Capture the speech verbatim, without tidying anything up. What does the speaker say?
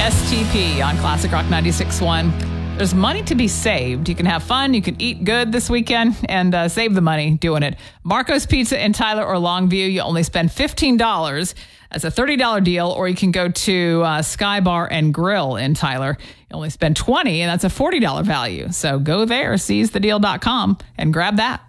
S T P on Classic Rock ninety-six point one. There's money to be saved. You can have fun. You can eat good this weekend and uh, save the money doing it. Marco's Pizza in Tyler or Longview. You only spend fifteen dollars. That's a thirty dollars deal. Or you can go to uh, Sky Bar and Grill in Tyler. You only spend twenty dollars, and that's a forty dollars value. So go there, seize the deal dot com, and grab that.